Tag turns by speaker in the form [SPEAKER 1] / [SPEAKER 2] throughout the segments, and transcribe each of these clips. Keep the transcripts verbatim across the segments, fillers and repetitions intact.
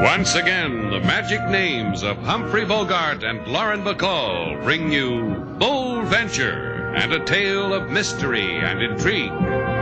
[SPEAKER 1] Once again, the magic names of Humphrey Bogart and Lauren Bacall bring you Bold Venture and a tale of mystery and intrigue.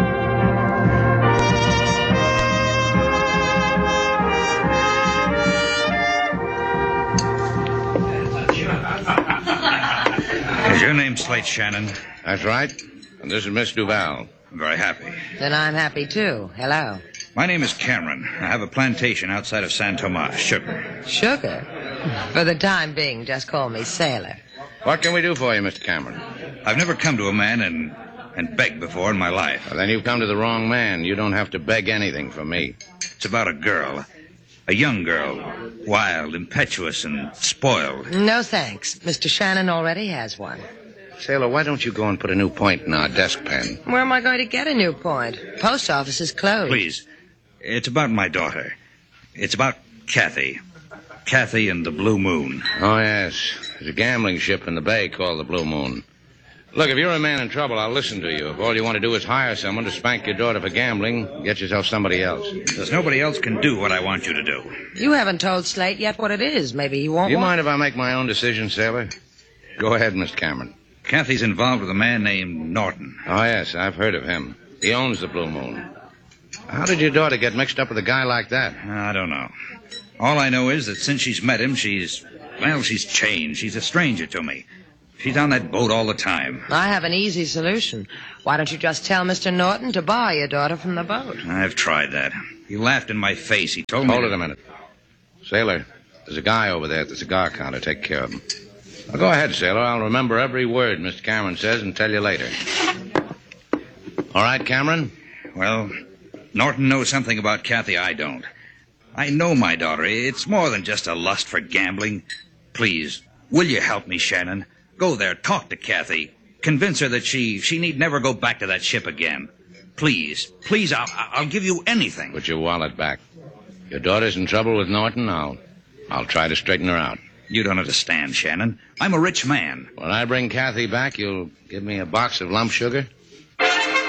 [SPEAKER 2] Is your name Slate Shannon?
[SPEAKER 3] That's right. And this is Miss Duval.
[SPEAKER 2] I'm very happy.
[SPEAKER 4] Then I'm happy, too. Hello.
[SPEAKER 2] My name is Cameron. I have a plantation outside of San Tomas, sugar.
[SPEAKER 4] Sugar? For the time being, just call me Sailor.
[SPEAKER 3] What can we do for you, Mister Cameron?
[SPEAKER 2] I've never come to a man and, and begged before in my life.
[SPEAKER 3] Well, then you've come to the wrong man. You don't have to beg anything from me.
[SPEAKER 2] It's about a girl. A young girl. Wild, impetuous, and spoiled.
[SPEAKER 4] No thanks. Mister Shannon already has one.
[SPEAKER 3] Sailor, why don't you go and put a new point in our desk pen?
[SPEAKER 4] Where am I going to get a new point? Post office is closed.
[SPEAKER 2] Please. It's about my daughter. It's about Kathy. Kathy and the Blue Moon.
[SPEAKER 3] Oh, yes. There's a gambling ship in the bay called the Blue Moon. Look, if you're a man in trouble, I'll listen to you. If all you want to do is hire someone to spank your daughter for gambling, get yourself somebody else.
[SPEAKER 2] Because nobody else can do what I want you to do.
[SPEAKER 4] You haven't told Slate yet what it is. Maybe he won't
[SPEAKER 3] Do you
[SPEAKER 4] want...
[SPEAKER 3] mind if I make my own decision, Sailor? Go ahead, Mister Cameron.
[SPEAKER 2] Kathy's involved with a man named Norton.
[SPEAKER 3] Oh, yes, I've heard of him. He owns the Blue Moon. How did your daughter get mixed up with a guy like that?
[SPEAKER 2] I don't know. All I know is that since she's met him, she's... Well, she's changed. She's a stranger to me. She's on that boat all the time.
[SPEAKER 4] I have an easy solution. Why don't you just tell Mister Norton to buy your daughter from the boat?
[SPEAKER 2] I've tried that. He laughed in my face. He told me...
[SPEAKER 3] Hold it a minute. Sailor, there's a guy over there at the cigar counter. Take care of him. Well, go ahead, Sailor. I'll remember every word Mister Cameron says and tell you later. All right, Cameron?
[SPEAKER 2] Well, Norton knows something about Kathy I don't. I know my daughter. It's more than just a lust for gambling. Please, will you help me, Shannon? Go there, talk to Kathy. Convince her that she she need never go back to that ship again. Please, please, I'll, I'll give you anything.
[SPEAKER 3] Put your wallet back. Your daughter's in trouble with Norton. I'll, I'll try to straighten her out.
[SPEAKER 2] You don't understand, Shannon. I'm a rich man.
[SPEAKER 3] When I bring Kathy back, you'll give me a box of lump sugar?